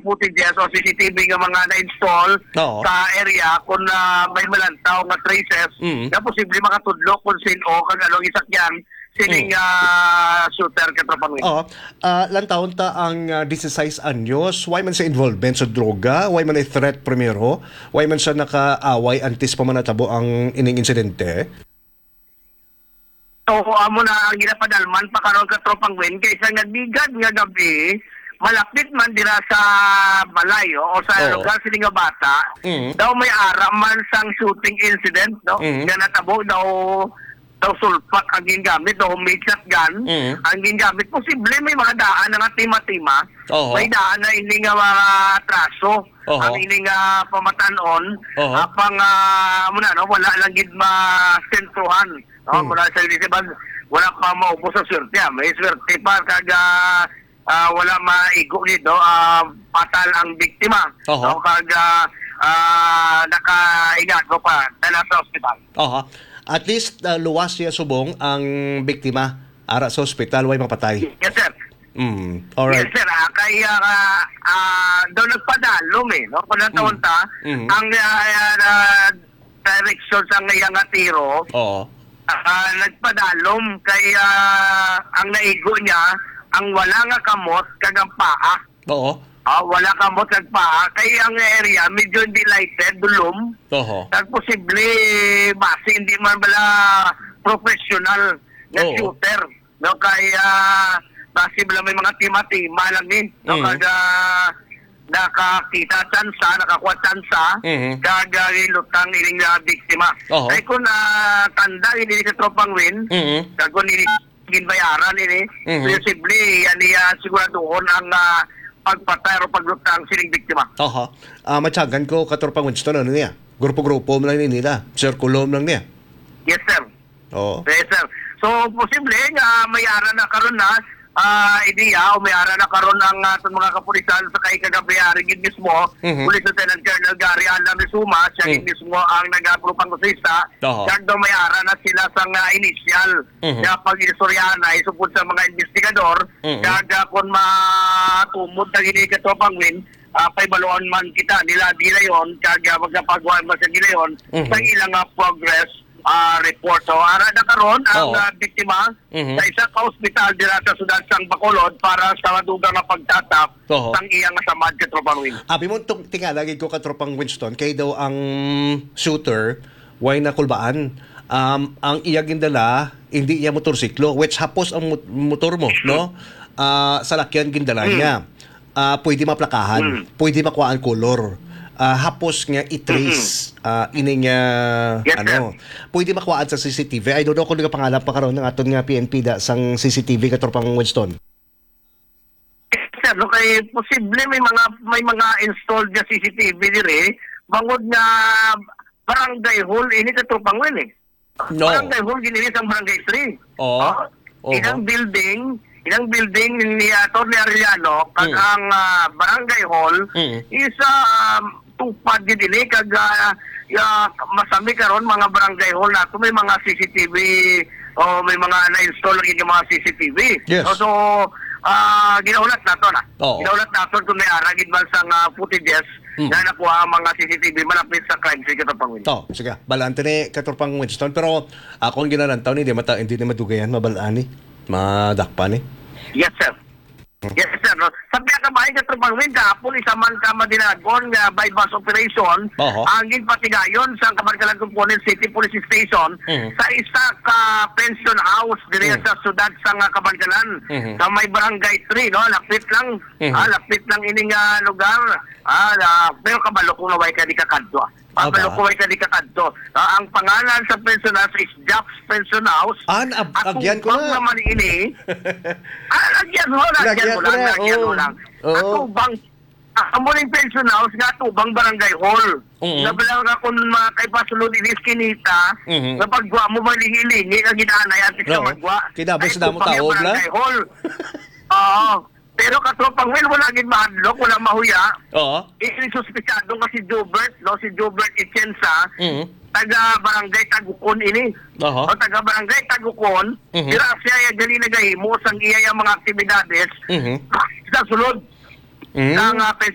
footages o CCTV nga mga na-install Oo. sa area kung may malantaw nga traces na posible makatudlo kung sino kag anong isakyan sining shooter katropang win. Oo. Lantaon ta ang 16 anyos, why man sa involvement sa droga, why man ay threat primero, why man sa nakaaway antes pa man natabo ang ining insidente? So, amo na ang ginapadalman pa karon katropang win kaysa nagbigad nga gabi malapit man dira sa balay o sa Oo. lugar sini nga bata daw may ara man sang shooting incident no nga natabo daw sulpak ang gingamit daw homemade shotgun ang gingamit posible may mga daan nga tima-tima Oo. may daan na ini nga mga traso Oo. ang ini nga pamatanon Oo. apang muna no wala lang gid ma-sentruhan no mula sa Elizabeth wala pa maubos sa swerte may swerte pa kag wala maigo nito patal ang biktima Oo. no kag nakaingago pa dala sa ospital. Aha. At least luwas siya subong ang biktima ara sa ospital way mapatay. Yes sir. All right. Yes sir, kaya daw nagpadalom no kung natawon ta ang direction sa ngayang tiro Oo. nagpadalom kaya ang naigo niya ang wala nga kamot kag ang paa. Oo. Wala kamot kag paa kaya ang area medyo hindi lighted dulom. Oo. Kag posible base hindi man bala professional na Oo. shooter no kaya base bala may mga tima-tima lang din no kag nakakita tsansa, nakakuha tsansa, kag lutang ining biktima. Oo. Kaya kung tanda ini sa tropang win, kag kung ini ginbayaran ini, possibly yan siguraduhon ang pagpatay o paglutang sining biktima. Aha. Matyagan ko katorpang Winston ano niya? Grupo-grupo mo lang nila. Circulo mo lang niya. Yes sir. Oo. Yes sir. So posible nga mayara na karon na ideya o mayara na karon ang mga kapulisan sa kay kagabi gid mismo Police Lieutenant Colonel Gary Alam Suma siya gid mismo ang nag-aprupang kusista kag daw mayara na sila sa initial na pag-istoryahan isupod sa mga investigador kag kung matumod na gini katopang win paibaluan man kita nila dilayon kag magpagawa man sa dilayon sa ilang progress report. So, ara na karon ang biktima sa isa ka ospital dira sa Sudan sang Bacolod para sa madugang nga pagtatap sang iyang samad katropang win. Abi mo tingalagi ko katropang Winston kay daw ang shooter way na kulbaan. Ang iya gindala hindi iya motorsiklo which hapos ang motor mo no sa lakyan gindala niya. Pwede maplakahan, pwede makuha ang kolor. Hapos nga i-trace ining pwede makuhaan sa CCTV. I don't know kung nga pangalan pa karon ng aton nga PNP da sang CCTV katropang Winston. Sir, no kay posible may mga installed nga CCTV dire bangod nga barangay hall ini katropang win No. Barangay hall gini sang barangay 3. Ilang building ni Atty. Arellano kag ang barangay hall is tupad gid ini kag masami karon mga barangay hall nato may mga CCTV o may mga na-install gid mga CCTV. Yes. So ginaulat nato na. Ginaulat nato kung may aragid man sang footages na nakuha ang mga CCTV malapit sa crime scene katropang win. Sige. Balante ni katropang Winston pero akong ginalantaw ni hindi na madugayan mabalaan ni. Madakpa ni. Yes sir. Yes sir. No? Sabi ka ba ay katropang win kahapon isa man ka madinagon nga by bus operation ang ginpatigayon sa Kabarkalan Component City Police Station sa isa ka pension house dire sa sudad sa Kabarkalan sa may barangay 3 no lapit lang ining lugar pero kabalo kung naway ka di kakadto Pabalo ko ay kadikakadto. Ang pangalan sa pension house is Japs Pension House. Agyan ko na. Naman ini. Lagyan mo lang. Atubang amuning pension house nga tubang barangay hall. Nabalang ka kung kay pasulod inis kinita, na pagwa mo malingi-lingi ang ginanay at sa magwa. Kinabas na mo tao na. Pero katropang win, wala gid mahadlok, wala mahuya. Isuspisyado nga si Jobert, no? Si Jobert Ichensa, taga-barangay Tagukon ini. O taga-barangay Tagukon, dira siya gali nagahimo sang iya mga aktibidades sa sulod. Ang